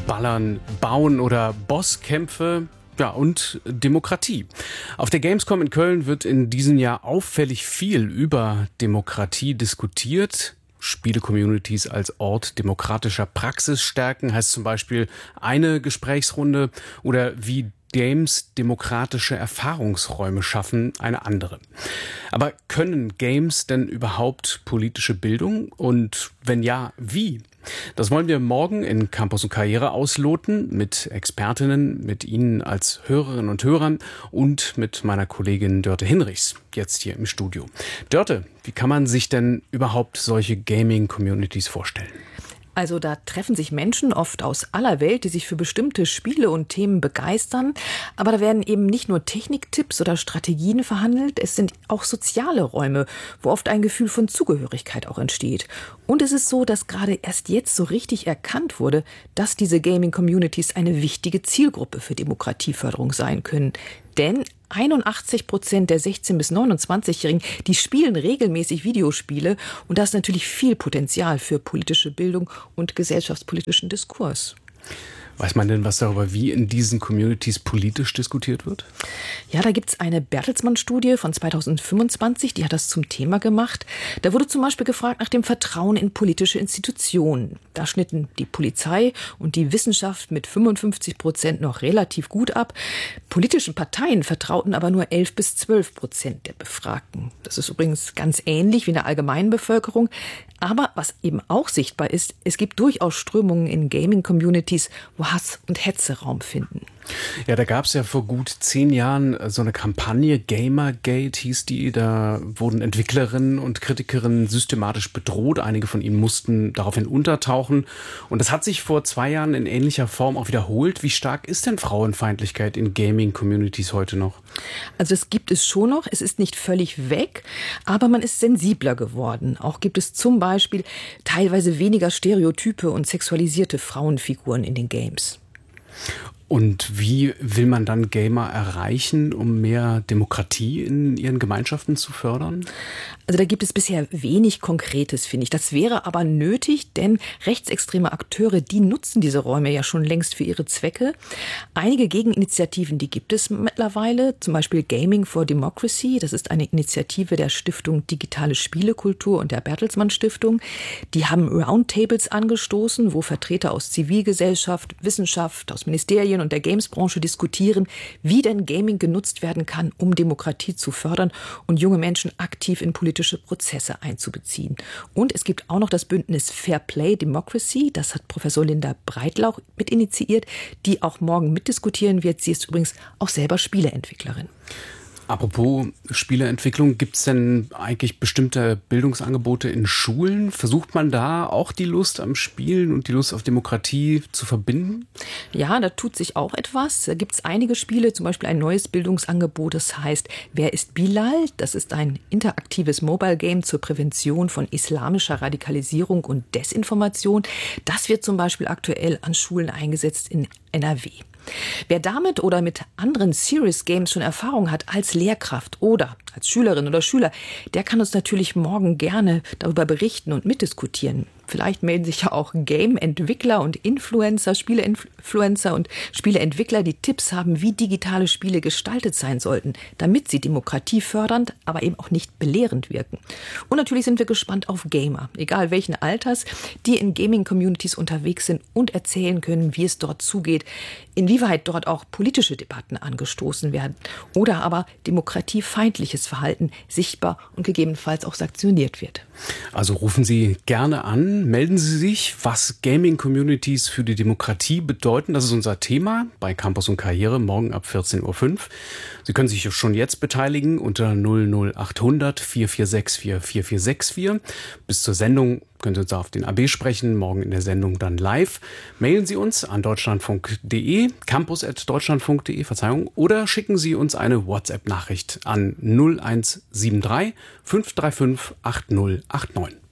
Ballern, Bauen oder Bosskämpfe. Ja, und Demokratie. Auf der Gamescom in Köln wird in diesem Jahr auffällig viel über Demokratie diskutiert. Spiele-Communities als Ort demokratischer Praxis stärken, heißt zum Beispiel eine Gesprächsrunde, oder wie Games demokratische Erfahrungsräume schaffen, eine andere. Aber können Games denn überhaupt politische Bildung? Und wenn ja, wie? Das wollen wir morgen in Campus und Karriere ausloten mit Expertinnen, mit Ihnen als Hörerinnen und Hörern und mit meiner Kollegin Dörte Hinrichs, jetzt hier im Studio. Dörte, wie kann man sich denn überhaupt solche Gaming-Communities vorstellen? Also da treffen sich Menschen oft aus aller Welt, die sich für bestimmte Spiele und Themen begeistern. Aber da werden eben nicht nur Techniktipps oder Strategien verhandelt, es sind auch soziale Räume, wo oft ein Gefühl von Zugehörigkeit auch entsteht. Und es ist so, dass gerade erst jetzt so richtig erkannt wurde, dass diese Gaming-Communities eine wichtige Zielgruppe für Demokratieförderung sein können. Denn 81% der 16- bis 29-Jährigen, die spielen regelmäßig Videospiele. Und da ist natürlich viel Potenzial für politische Bildung und gesellschaftspolitischen Diskurs. Weiß man denn was darüber, wie in diesen Communities politisch diskutiert wird? Ja, da gibt's eine Bertelsmann-Studie von 2025, die hat das zum Thema gemacht. Da wurde zum Beispiel gefragt nach dem Vertrauen in politische Institutionen. Da schnitten die Polizei und die Wissenschaft mit 55% noch relativ gut ab. Politischen Parteien vertrauten aber nur 11 bis 12% der Befragten. Das ist übrigens ganz ähnlich wie in der allgemeinen Bevölkerung. Aber was eben auch sichtbar ist, es gibt durchaus Strömungen in Gaming-Communities, wo Hass und Hetze Raum finden. Ja, da gab es ja vor gut 10 Jahren so eine Kampagne, Gamergate hieß die. Da wurden Entwicklerinnen und Kritikerinnen systematisch bedroht. Einige von ihnen mussten daraufhin untertauchen. Und das hat sich vor 2 Jahren in ähnlicher Form auch wiederholt. Wie stark ist denn Frauenfeindlichkeit in Gaming-Communities heute noch? Also es gibt es schon noch. Es ist nicht völlig weg, aber man ist sensibler geworden. Auch gibt es zum Beispiel teilweise weniger Stereotype und sexualisierte Frauenfiguren in den Games. Und wie will man dann Gamer erreichen, um mehr Demokratie in ihren Gemeinschaften zu fördern? Also da gibt es bisher wenig Konkretes, finde ich. Das wäre aber nötig, denn rechtsextreme Akteure, die nutzen diese Räume ja schon längst für ihre Zwecke. Einige Gegeninitiativen, die gibt es mittlerweile, zum Beispiel Gaming for Democracy. Das ist eine Initiative der Stiftung Digitale Spielekultur und der Bertelsmann Stiftung. Die haben Roundtables angestoßen, wo Vertreter aus Zivilgesellschaft, Wissenschaft, aus Ministerien und der Gamesbranche diskutieren, wie denn Gaming genutzt werden kann, um Demokratie zu fördern und junge Menschen aktiv in politische Prozesse einzubeziehen. Und es gibt auch noch das Bündnis Fair Play Democracy, das hat Professor Linda Breitlauch mit initiiert, die auch morgen mitdiskutieren wird. Sie ist übrigens auch selber Spieleentwicklerin. Apropos Spieleentwicklung, gibt es denn eigentlich bestimmte Bildungsangebote in Schulen? Versucht man da auch die Lust am Spielen und die Lust auf Demokratie zu verbinden? Ja, da tut sich auch etwas. Da gibt es einige Spiele, zum Beispiel ein neues Bildungsangebot, das heißt Wer ist Bilal? Das ist ein interaktives Mobile Game zur Prävention von islamischer Radikalisierung und Desinformation. Das wird zum Beispiel aktuell an Schulen eingesetzt in NRW. Wer damit oder mit anderen Serious Games schon Erfahrung hat als Lehrkraft oder als Schülerin oder Schüler, der kann uns natürlich morgen gerne darüber berichten und mitdiskutieren. Vielleicht melden sich ja auch Game-Entwickler und Influencer, Spiele-Influencer und Spieleentwickler, die Tipps haben, wie digitale Spiele gestaltet sein sollten, damit sie demokratiefördernd, aber eben auch nicht belehrend wirken. Und natürlich sind wir gespannt auf Gamer, egal welchen Alters, die in Gaming-Communities unterwegs sind und erzählen können, wie es dort zugeht, inwieweit dort auch politische Debatten angestoßen werden oder aber demokratiefeindliches Verhalten sichtbar und gegebenenfalls auch sanktioniert wird. Also rufen Sie gerne an, melden Sie sich, was Gaming-Communities für die Demokratie bedeuten. Das ist unser Thema bei Campus und Karriere, morgen ab 14.05 Uhr. Sie können sich schon jetzt beteiligen unter 00800 446 4464. Bis zur Sendung können Sie uns auf den AB sprechen, morgen in der Sendung dann live. Mailen Sie uns an deutschlandfunk.de, campus@deutschlandfunk.de, oder schicken Sie uns eine WhatsApp-Nachricht an 0173 535 8089.